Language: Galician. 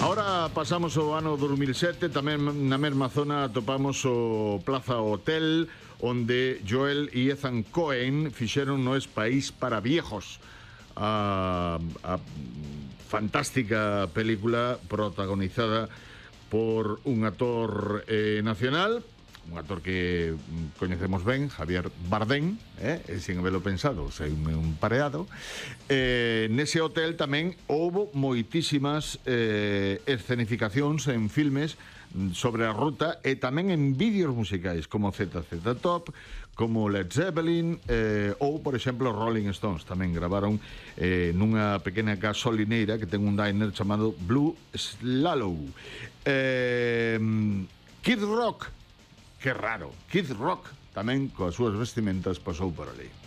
Ahora pasamos ao ano 2007, tamén na mesma zona atopamos o Plaza Hotel, onde Joel e Ethan Coen fixeron No es país para viejos, a fantástica película protagonizada por un actor nacional, un actor que coñecemos ben, Javier Bardem, sin haberlo pensado, sei un pareado. Nese hotel tamén houbo moitísimas escenificacións en filmes sobre a ruta e tamén en vídeos musicais como ZZ Top, como Led Zeppelin ou, por exemplo, Rolling Stones. Tamén gravaron nunha pequena gasolineira que ten un diner chamado Blue Slalom. Kid Rock, que raro, Kid Rock tamén coas súas vestimentas pasou por ali.